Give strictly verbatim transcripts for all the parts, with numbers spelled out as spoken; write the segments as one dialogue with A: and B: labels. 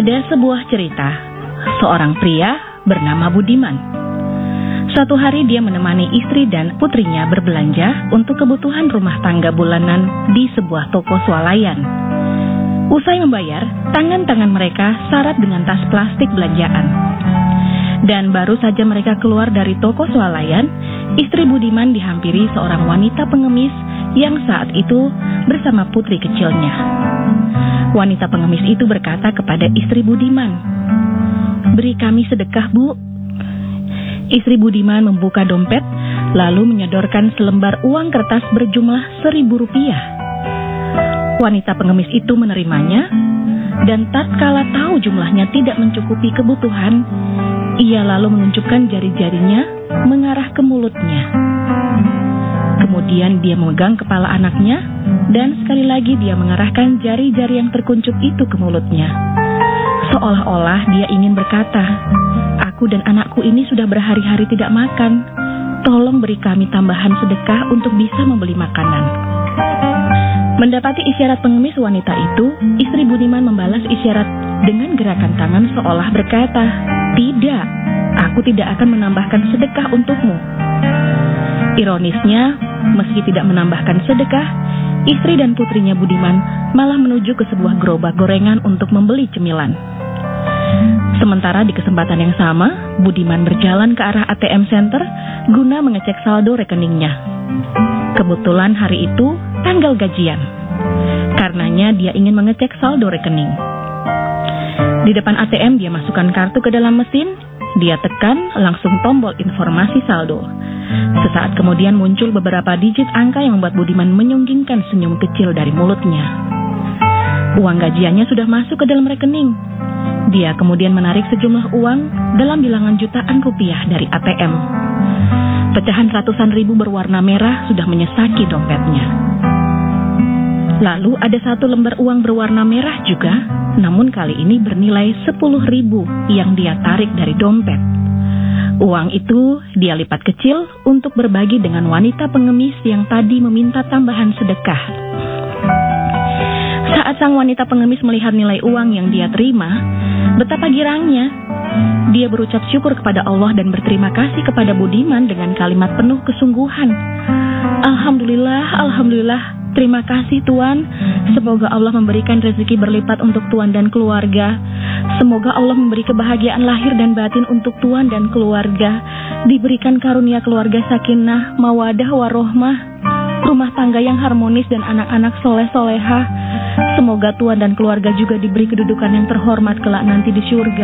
A: Ada sebuah cerita, seorang pria bernama Budiman. Suatu hari dia menemani istri dan putrinya berbelanja untuk kebutuhan rumah tangga bulanan di sebuah toko swalayan. Usai membayar, tangan-tangan mereka syarat dengan tas plastik belanjaan. Dan baru saja mereka keluar dari toko swalayan, istri Budiman dihampiri seorang wanita pengemis yang saat itu bersama putri kecilnya. Wanita pengemis itu berkata kepada istri Budiman, "Beri kami sedekah, Bu." Istri Budiman membuka dompet, lalu menyodorkan selembar uang kertas berjumlah seribu rupiah. Wanita pengemis itu menerimanya, dan tatkala tahu jumlahnya tidak mencukupi kebutuhan, ia lalu menunjukkan jari-jarinya mengarah ke mulutnya. Kemudian dia memegang kepala anaknya, dan sekali lagi dia mengarahkan jari-jari yang terkuncup itu ke mulutnya. Seolah-olah dia ingin berkata, "Aku dan anakku ini sudah berhari-hari tidak makan. Tolong beri kami tambahan sedekah untuk bisa membeli makanan." Mendapati isyarat pengemis wanita itu, istri Budiman membalas isyarat dengan gerakan tangan seolah berkata, "Tidak, aku tidak akan menambahkan sedekah untukmu." Ironisnya, meski tidak menambahkan sedekah, istri dan putrinya Budiman malah menuju ke sebuah gerobak gorengan untuk membeli cemilan. Sementara di kesempatan yang sama, Budiman berjalan ke arah A T M Center guna mengecek saldo rekeningnya. Kebetulan hari itu tanggal gajian. Karenanya dia ingin mengecek saldo rekening. Di depan A T M dia masukkan kartu ke dalam mesin, dia tekan langsung tombol informasi saldo. Sesaat kemudian muncul beberapa digit angka yang membuat Budiman menyunggingkan senyum kecil dari mulutnya. Uang gajiannya sudah masuk ke dalam rekening. Dia kemudian menarik sejumlah uang dalam bilangan jutaan rupiah dari A T M. Pecahan ratusan ribu berwarna merah sudah menyesaki dompetnya. Lalu ada satu lembar uang berwarna merah juga, namun kali ini bernilai sepuluh ribu yang dia tarik dari dompet. Uang itu dia lipat kecil untuk berbagi dengan wanita pengemis yang tadi meminta tambahan sedekah. Saat sang wanita pengemis melihat nilai uang yang dia terima, betapa girangnya. Dia berucap syukur kepada Allah dan berterima kasih kepada Budiman dengan kalimat penuh kesungguhan. "Alhamdulillah, Alhamdulillah, terima kasih Tuan. Semoga Allah memberikan rezeki berlipat untuk Tuan dan keluarga. Semoga Allah memberi kebahagiaan lahir dan batin untuk Tuan dan keluarga. Diberikan karunia keluarga sakinah, mawadah, warohmah, rumah tangga yang harmonis dan anak-anak soleh-solehah. Semoga Tuan dan keluarga juga diberi kedudukan yang terhormat kelak nanti di surga."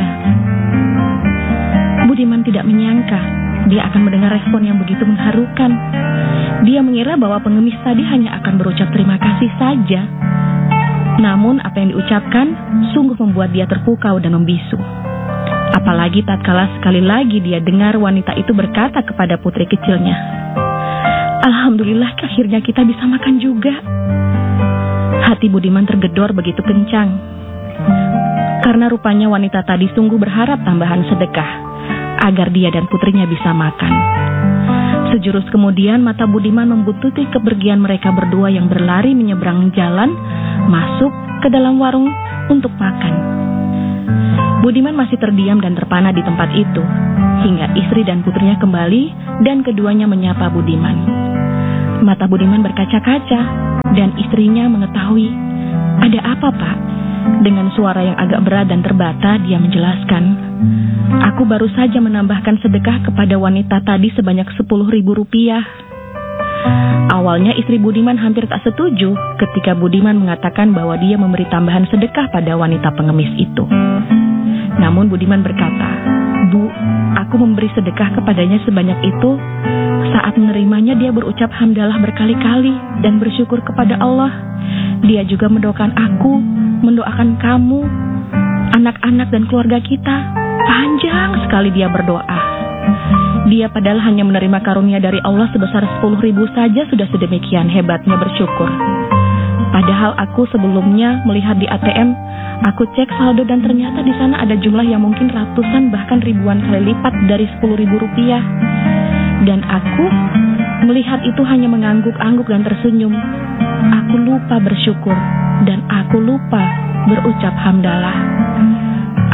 A: Budiman tidak menyangka dia akan mendengar respon yang begitu mengharukan. Dia mengira bahwa pengemis tadi hanya akan berucap terima kasih saja. Namun apa yang diucapkan sungguh membuat dia terpukau dan membisu. Apalagi tatkala sekali lagi dia dengar wanita itu berkata kepada putri kecilnya, "Alhamdulillah akhirnya kita bisa makan juga." Hati Budiman tergedor begitu kencang. Karena rupanya wanita tadi sungguh berharap tambahan sedekah agar dia dan putrinya bisa makan. Sejurus kemudian mata Budiman membuntuti kepergian mereka berdua yang berlari menyeberang jalan masuk ke dalam warung untuk makan. Budiman masih terdiam dan terpana di tempat itu hingga istri dan putrinya kembali dan keduanya menyapa Budiman. Mata Budiman berkaca-kaca dan istrinya mengetahui. "Ada apa, Pak?" Dengan suara yang agak berat dan terbata dia menjelaskan, "Aku baru saja menambahkan sedekah kepada wanita tadi sebanyak sepuluh ribu rupiah." Awalnya istri Budiman hampir tak setuju ketika Budiman mengatakan bahwa dia memberi tambahan sedekah pada wanita pengemis itu. Namun Budiman berkata, "Bu, aku memberi sedekah kepadanya sebanyak itu. Saat menerimanya dia berucap hamdalah berkali-kali dan bersyukur kepada Allah. Dia juga mendoakan aku, mendoakan kamu, anak-anak dan keluarga kita. Panjang sekali dia berdoa. Dia padahal hanya menerima karunia dari Allah sebesar sepuluh ribu saja sudah sedemikian hebatnya bersyukur. Padahal aku sebelumnya melihat di A T M, aku cek saldo dan ternyata di sana ada jumlah yang mungkin ratusan bahkan ribuan kali lipat dari sepuluh ribu rupiah. Dan aku melihat itu hanya mengangguk-angguk dan tersenyum. Aku lupa bersyukur dan aku lupa berucap hamdalah."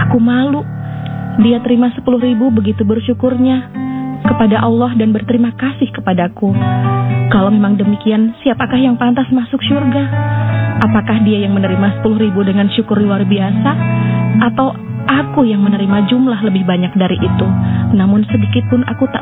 A: Aku malu. Dia terima sepuluh ribu begitu bersyukurnya kepada Allah dan berterima kasih kepadaku. Kalau memang demikian, siapakah yang pantas masuk surga? Apakah dia yang menerima sepuluh ribu dengan syukur luar biasa? Atau aku yang menerima jumlah lebih banyak dari itu? Namun sedikit pun aku tak